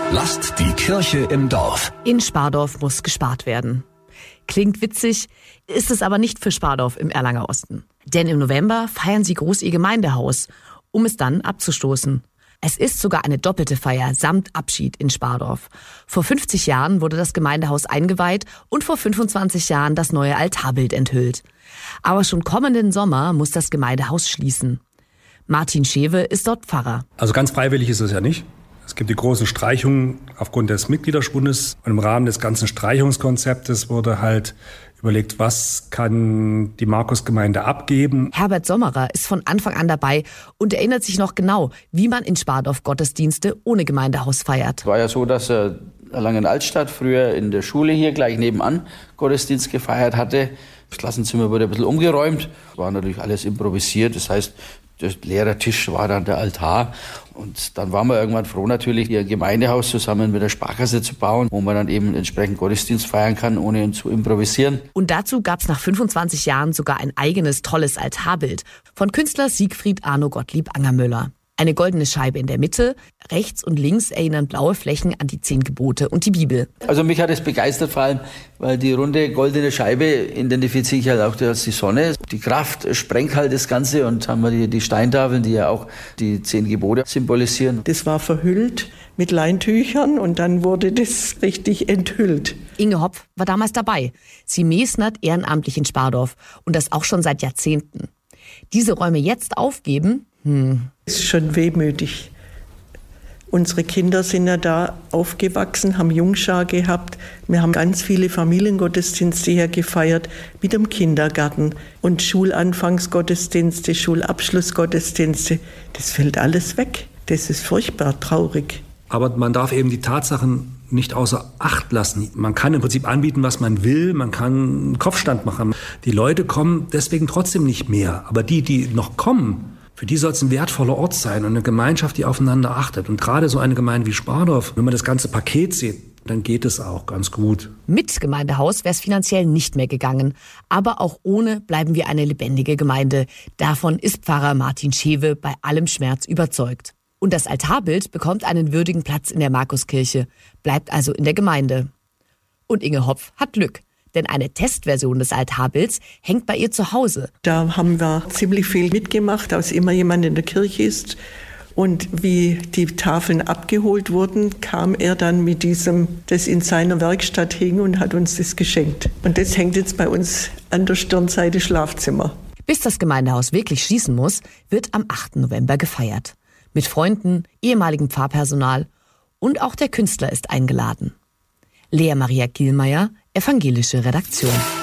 Lasst die Kirche im Dorf. In Spardorf muss gespart werden. Klingt witzig, ist es aber nicht für Spardorf im Erlanger Osten. Denn im November feiern sie groß ihr Gemeindehaus, um es dann abzustoßen. Es ist sogar eine doppelte Feier samt Abschied in Spardorf. Vor 50 Jahren wurde das Gemeindehaus eingeweiht und vor 25 Jahren das neue Altarbild enthüllt. Aber schon kommenden Sommer muss das Gemeindehaus schließen. Martin Schewe ist dort Pfarrer. Also ganz freiwillig ist es ja nicht. Es gibt die großen Streichungen aufgrund des Mitgliederschwundes. Und im Rahmen des ganzen Streichungskonzeptes wurde halt überlegt, was kann die Markusgemeinde abgeben. Herbert Sommerer ist von Anfang an dabei und erinnert sich noch genau, wie man in Spardorf Gottesdienste ohne Gemeindehaus feiert. Es war ja so, dass Erlangen-Altstadt früher in der Schule hier gleich nebenan Gottesdienst gefeiert hatte. Das Klassenzimmer wurde ein bisschen umgeräumt. War natürlich alles improvisiert. Das heißt, der leere Tisch war dann der Altar. Und dann waren wir irgendwann froh, natürlich hier ein Gemeindehaus zusammen mit der Sparkasse zu bauen, wo man dann eben entsprechend Gottesdienst feiern kann, ohne zu improvisieren. Und dazu gab es nach 25 Jahren sogar ein eigenes tolles Altarbild von Künstler Siegfried Arno Gottlieb Angermüller. Eine goldene Scheibe in der Mitte, rechts und links erinnern blaue Flächen an die 10 Gebote und die Bibel. Also mich hat es begeistert, vor allem, weil die runde goldene Scheibe identifiziert sich halt auch als die Sonne. Die Kraft sprengt halt das Ganze und haben wir die Steintafeln, die ja auch die 10 Gebote symbolisieren. Das war verhüllt mit Leintüchern und dann wurde das richtig enthüllt. Inge Hopf war damals dabei. Sie mesnert ehrenamtlich in Spardorf und das auch schon seit Jahrzehnten. Diese Räume jetzt aufgeben, ist schon wehmütig. Unsere Kinder sind ja da aufgewachsen, haben Jungschar gehabt. Wir haben ganz viele Familiengottesdienste hier gefeiert mit dem Kindergarten und Schulanfangsgottesdienste, Schulabschlussgottesdienste. Das fällt alles weg. Das ist furchtbar traurig. Aber man darf eben die Tatsachen nicht außer Acht lassen. Man kann im Prinzip anbieten, was man will. Man kann einen Kopfstand machen. Die Leute kommen deswegen trotzdem nicht mehr. Aber die noch kommen, für die soll es ein wertvoller Ort sein und eine Gemeinschaft, die aufeinander achtet. Und gerade so eine Gemeinde wie Spardorf, wenn man das ganze Paket sieht, dann geht es auch ganz gut. Mit Gemeindehaus wäre es finanziell nicht mehr gegangen. Aber auch ohne bleiben wir eine lebendige Gemeinde. Davon ist Pfarrer Martin Schewe bei allem Schmerz überzeugt. Und das Altarbild bekommt einen würdigen Platz in der Markuskirche, bleibt also in der Gemeinde. Und Inge Hopf hat Glück. Denn eine Testversion des Altarbilds hängt bei ihr zu Hause. Da haben wir ziemlich viel mitgemacht, als immer jemand in der Kirche ist. Und wie die Tafeln abgeholt wurden, kam er dann mit diesem, das in seiner Werkstatt hing und hat uns das geschenkt. Und das hängt jetzt bei uns an der Stirnseite Schlafzimmer. Bis das Gemeindehaus wirklich schließen muss, wird am 8. November gefeiert. Mit Freunden, ehemaligem Pfarrpersonal und auch der Künstler ist eingeladen. Lea Maria Kielmeier, Evangelische Redaktion.